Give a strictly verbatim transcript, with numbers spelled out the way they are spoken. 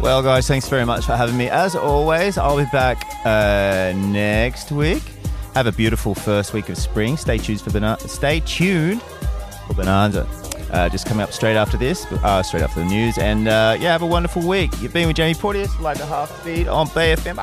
Well, guys, thanks very much for having me. As always, I'll be back uh, next week. Have a beautiful first week of spring. Stay tuned for Bonanza. Stay tuned for Bonanza. Uh, just coming up straight after this, uh, straight after the news. And uh, yeah, have a wonderful week. You've been with Jamie Porteous, like a half beat on Bay F M.